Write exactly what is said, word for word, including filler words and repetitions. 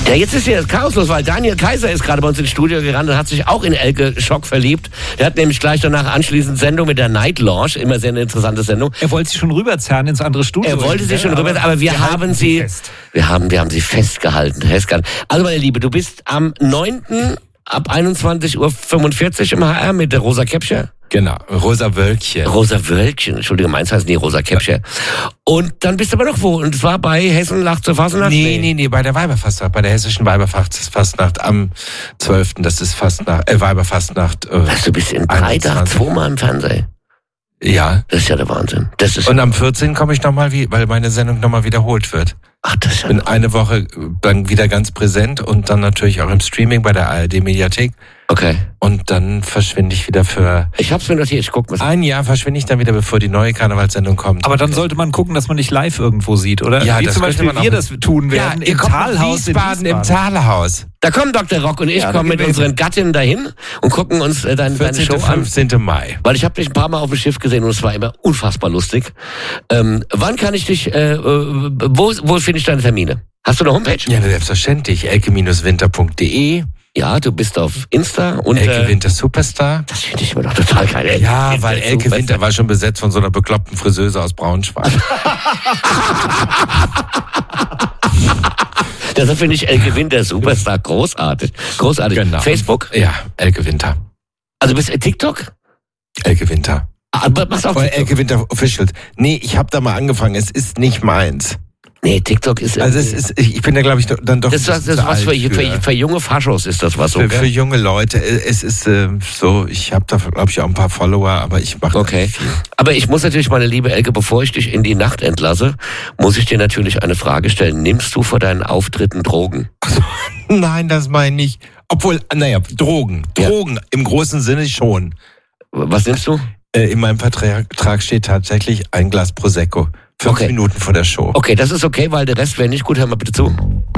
Ja, jetzt ist hier das Chaos los, weil Daniel Kaiser ist gerade bei uns ins Studio gerannt und hat sich auch in Elke Schock verliebt. Der hat nämlich gleich danach anschließend Sendung mit der Night Lounge, immer sehr eine interessante Sendung. Er wollte sich schon rüberzerren ins andere Studio. Er wollte sich schon aber rüber, aber wir, wir haben sie, fest. wir haben, wir haben sie festgehalten, festgehalten. Also meine Liebe, du bist am neunten ab einundzwanzig Uhr fünfundvierzig im H R mit der Rosa Käppchen. Genau, Rosa Wölkchen. Rosa Wölkchen, Entschuldige, meins heißt nie Rosa Käppchen. Und dann bist du aber noch wo? Und zwar bei Hessen lacht zur Fasnacht? Nee, nee, nee, bei der Weiberfastnacht, bei der hessischen Weiberfastnacht am zwölften Das ist Fastnacht, äh, Weiberfastnacht. Äh, Was, du bist in drei Tagen zweimal im Fernsehen? Ja. Das ist ja der Wahnsinn. Das ist Und am vierzehnten komme ich nochmal, weil meine Sendung nochmal wiederholt wird. Ach, das ist ja Bin eine Woche dann wieder ganz präsent und dann natürlich auch im Streaming bei der A R D-Mediathek. Okay. Und dann verschwinde ich wieder für... Ich hab's mir notiert, ich guck mal. Ein Jahr verschwinde ich dann wieder, bevor die neue Karnevalssendung kommt. Aber dann sollte man gucken, dass man nicht live irgendwo sieht, oder? Ja, Wie das zum Beispiel könnte man wir auch- das tun werden, ihr im kommt nach Talhaus in Wiesbaden, im Wiesbaden. Talhaus. Da kommen Doktor Rock und ich Ja, kommen mit dann unseren Gattinnen dahin und gucken uns äh, deine, deine vierzehnten Show an. fünfzehnten Mai. Weil ich habe dich ein paar Mal auf dem Schiff gesehen und es war immer unfassbar lustig. Ähm, wann kann ich dich, äh, äh, wo, wo finde ich deine Termine? Hast du eine Homepage? Ja, selbstverständlich. elke Winter punkt de. Ja, du bist auf Insta und Elke äh, Winter Superstar. das finde ich immer noch total geil. Ja, weil Elke Superstar. Winter war schon besetzt von so einer bekloppten Friseuse aus Braunschweig. Deshalb finde ich Elke Winter Superstar großartig. Großartig. Genau. Facebook? Ja, Elke Winter. Also bist du TikTok? Elke Winter. Aber machst du auch Oder TikTok? Elke Winter Official. Nee, ich habe da mal angefangen. Es ist nicht meins. Nee, TikTok ist Also es ist, ich bin da glaube ich dann doch das ist, ein das bisschen ist was zu für, alt für, für junge Faschos ist das was so, für, für gell? junge Leute. Es ist äh, so, ich habe da glaube ich auch ein paar Follower, aber ich mache Okay. nicht viel. Aber ich muss natürlich, meine liebe Elke, bevor ich dich in die Nacht entlasse, muss ich dir natürlich eine Frage stellen. Nimmst du vor deinen Auftritten Drogen? Nein, das meine ich. Obwohl, naja, Drogen. Ja. Drogen im großen Sinne schon. Was nimmst du? Äh, in meinem Vertrag steht tatsächlich ein Glas Prosecco. Fünf Okay. Minuten vor der Show. Okay, das ist okay, weil der Rest wäre nicht gut. Hör mal bitte zu.